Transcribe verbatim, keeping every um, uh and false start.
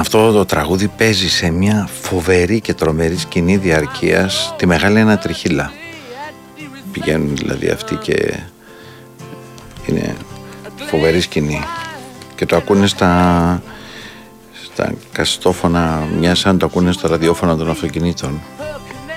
αυτό το τραγούδι παίζει σε μια φοβερή και τρομερή σκηνή διαρκείας τη Μεγάλη Ανατριχίλα. Πηγαίνουν δηλαδή αυτοί και είναι φοβερή σκηνή και το ακούνε στα, στα καστόφωνα, μια σαν το ακούνε στα ραδιόφωνα των αυτοκινήτων.